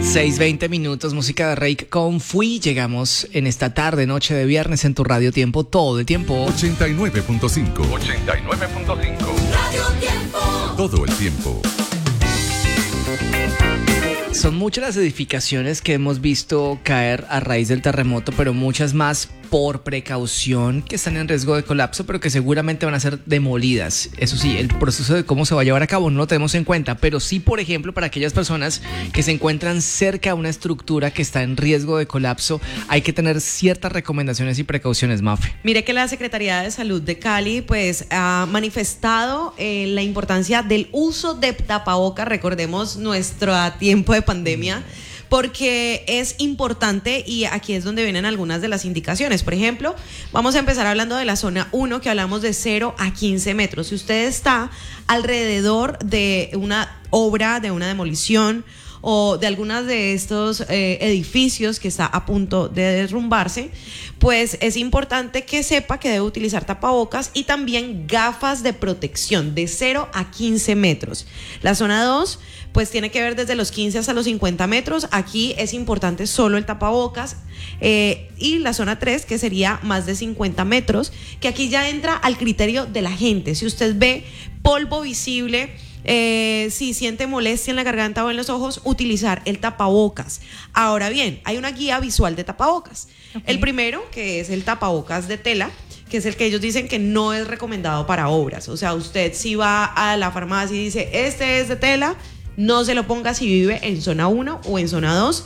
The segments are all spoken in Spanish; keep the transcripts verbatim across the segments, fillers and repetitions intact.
seis veinte minutos, música de Reik con Fui. Llegamos en esta tarde, noche de viernes en tu Radio Tiempo, todo el tiempo. ochenta y nueve punto cinco. ochenta y nueve punto cinco. Radio Tiempo. Todo el tiempo. Son muchas las edificaciones que hemos visto caer a raíz del terremoto, pero muchas más por precaución que están en riesgo de colapso, pero que seguramente van a ser demolidas. Eso sí, el proceso de cómo se va a llevar a cabo no lo tenemos en cuenta, pero sí, por ejemplo, para aquellas personas que se encuentran cerca a una estructura que está en riesgo de colapso, hay que tener ciertas recomendaciones y precauciones, Mafe. Mire que la Secretaría de Salud de Cali pues ha manifestado eh, la importancia del uso de tapabocas. Recordemos nuestro tiempo de pandemia, porque es importante y aquí es donde vienen algunas de las indicaciones. Por ejemplo, vamos a empezar hablando de la zona uno, que hablamos de cero a quince metros. Si usted está alrededor de una obra, de una demolición o de algunos de estos eh, edificios que está a punto de derrumbarse, pues es importante que sepa que debe utilizar tapabocas y también gafas de protección de cero a quince metros. La zona dos pues tiene que ver desde los quince hasta los cincuenta metros. Aquí es importante solo el tapabocas. Eh, y la zona tres, que sería más de cincuenta metros, que aquí ya entra al criterio de la gente. Si usted ve polvo visible, Eh, si siente molestia en la garganta o en los ojos, utilizar el tapabocas. Ahora bien, hay una guía visual de tapabocas. Okay. El primero, que es el tapabocas de tela, que es el que ellos dicen que no es recomendado para obras. O sea, usted si va a la farmacia y dice, este es de tela, no se lo ponga si vive en zona uno o en zona dos.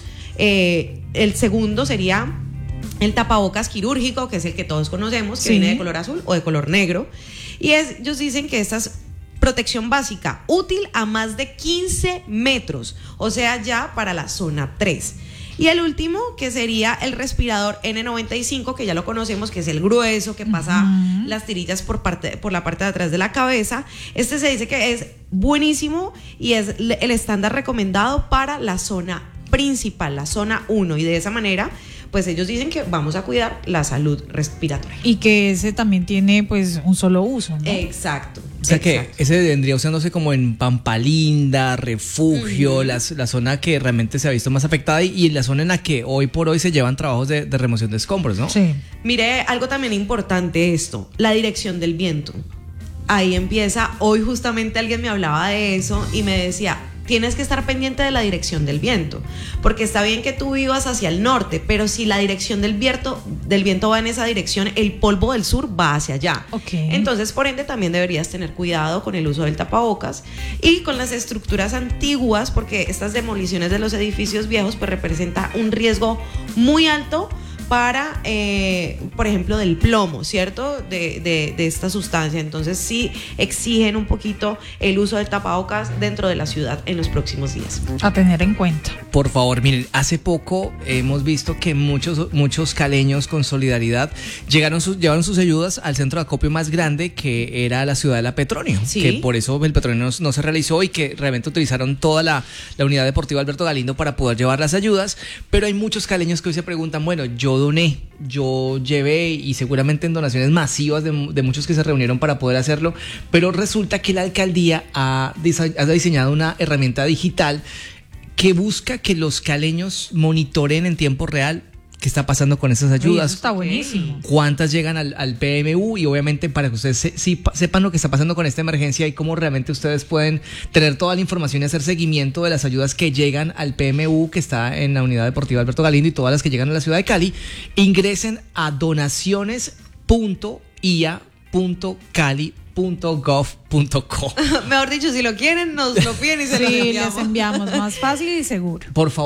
Eh, el segundo sería el tapabocas quirúrgico, que es el que todos conocemos, que sí, viene de color azul o de color negro. Y es, ellos dicen que esta es protección básica, útil a más de quince metros, o sea, ya para la zona tres. Y el último, que sería el respirador ene noventa y cinco, que ya lo conocemos, que es el grueso, que pasa uh-huh. las tirillas por, parte, por la parte de atrás de la cabeza. Este se dice que es buenísimo y es el estándar recomendado para la zona principal, la zona uno, y de esa manera pues ellos dicen que vamos a cuidar la salud respiratoria. Y que ese también tiene pues un solo uso, ¿no? Exacto. O sea exacto. que ese vendría usándose como en Pampalinda, Refugio, uh-huh. la, la zona que realmente se ha visto más afectada y, y la zona en la que hoy por hoy se llevan trabajos de, de remoción de escombros, ¿no? Sí. Mire, algo también importante esto, la dirección del viento. Ahí empieza, hoy justamente alguien me hablaba de eso y me decía, tienes que estar pendiente de la dirección del viento, porque está bien que tú vivas hacia el norte, pero si la dirección del viento, del viento va en esa dirección, el polvo del sur va hacia allá. Okay. Entonces, por ende, también deberías tener cuidado con el uso del tapabocas y con las estructuras antiguas, porque estas demoliciones de los edificios viejos pues representa un riesgo muy alto para, eh, por ejemplo, del plomo, ¿cierto? De, de, de esta sustancia. Entonces sí exigen un poquito el uso del tapabocas dentro de la ciudad en los próximos días. A tener en cuenta. Por favor, miren, hace poco hemos visto que muchos, muchos caleños con solidaridad llegaron sus, llevaron sus ayudas al centro de acopio más grande, que era la ciudad de la Petronio, sí. que por eso el Petronio no, no se realizó y que realmente utilizaron toda la, la unidad deportiva Alberto Galindo para poder llevar las ayudas, pero hay muchos caleños que hoy se preguntan, bueno, yo doné, yo llevé y seguramente en donaciones masivas de, de muchos que se reunieron para poder hacerlo, pero resulta que la alcaldía ha, ha diseñado una herramienta digital que busca que los caleños monitoreen en tiempo real qué está pasando con esas ayudas. Oye, eso está buenísimo. Cuántas llegan al, al P M U y obviamente para que ustedes se, si, sepan lo que está pasando con esta emergencia y cómo realmente ustedes pueden tener toda la información y hacer seguimiento de las ayudas que llegan al P M U, que está en la unidad deportiva Alberto Galindo, y todas las que llegan a la ciudad de Cali. Ingresen a donaciones punto i a punto cali punto gov punto co. Mejor dicho, si lo quieren, nos lo piden y se sí, los enviamos. les enviamos más fácil y seguro. Por favor.